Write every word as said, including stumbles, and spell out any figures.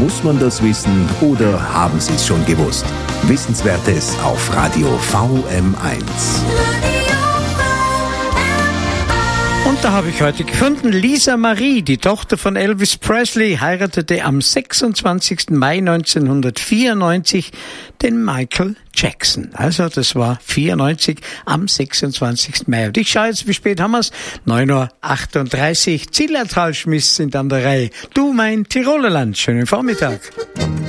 Muss man das wissen oder haben Sie es schon gewusst? Wissenswertes auf Radio V M eins. Und da habe ich heute gefunden, Lisa Marie, die Tochter von Elvis Presley, heiratete am sechsundzwanzigsten Mai neunzehnhundertvierundneunzig den Michael Jackson. Also das war vierundneunzig am sechsundzwanzigsten Mai. Und ich schaue jetzt, wie spät haben wir es? neun Uhr achtunddreißig. Zillertal Schmiss sind an der Reihe. Du mein Tirolerland. Schönen Vormittag.